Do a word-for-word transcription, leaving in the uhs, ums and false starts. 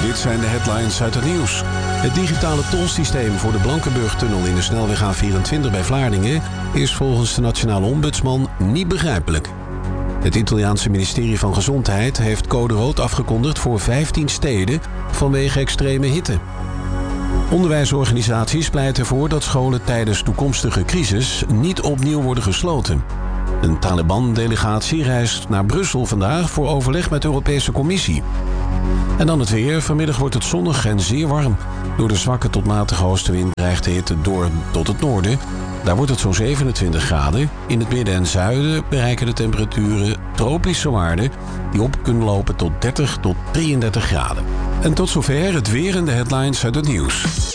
Dit zijn de headlines uit het nieuws. Het digitale tolsysteem voor de Blankenburg-tunnel in de snelweg A vierentwintig bij Vlaardingen is volgens de Nationale Ombudsman niet begrijpelijk. Het Italiaanse ministerie van Gezondheid heeft code rood afgekondigd voor vijftien steden vanwege extreme hitte. Onderwijsorganisaties pleiten ervoor dat scholen tijdens toekomstige crisis niet opnieuw worden gesloten. Een Taliban-delegatie reist naar Brussel vandaag voor overleg met de Europese Commissie. En dan het weer. Vanmiddag wordt het zonnig en zeer warm. Door de zwakke tot matige oostenwind dreigt de hitte door tot het noorden. Daar wordt het zo'n zevenentwintig graden. In het midden en zuiden bereiken de temperaturen tropische waarden die op kunnen lopen tot dertig tot drieëndertig graden. En tot zover het weer en de headlines uit het nieuws.